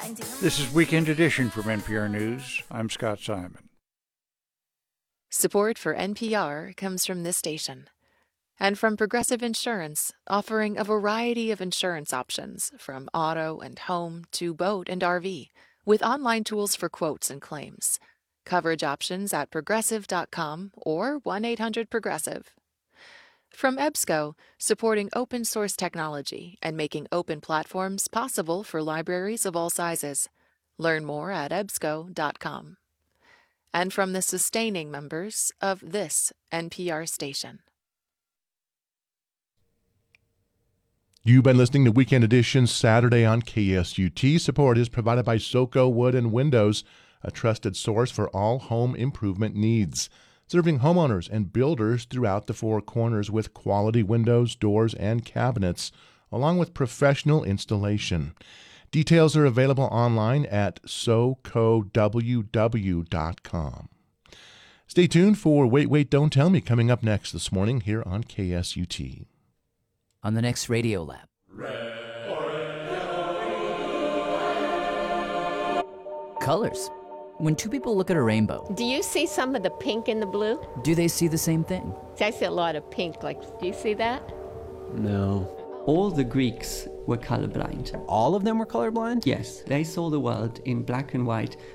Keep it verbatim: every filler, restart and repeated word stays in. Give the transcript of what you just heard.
This is Weekend Edition from N P R News. I'm Scott Simon. Support for N P R comes from this station and from Progressive Insurance, offering a variety of insurance options from auto and home to boat and R V, with online tools for quotes and claims. Coverage options at progressive dot com or one eight hundred progressive. From EBSCO, supporting open source technology and making open platforms possible for libraries of all sizes. Learn more at ebsco dot com. And from the sustaining members of this N P R station. You've been listening to Weekend Edition Saturday on K S U T. Support is provided by Soco Wood and Windows, a trusted source for all home improvement needs, serving homeowners and builders throughout the Four Corners with quality windows, doors, and cabinets, along with professional installation. Details are available online at soco w w dot com. Stay tuned for Wait, Wait, Don't Tell Me coming up next this morning here on K S U T. On the next Radio Lab. Colors. When two people look at a rainbow, Do you see some of the pink in the blue? do they see the same thing? I see a lot of pink. Like, do you see that? No. All the Greeks were colorblind. All of them were colorblind? Yes, they saw the world in black and white.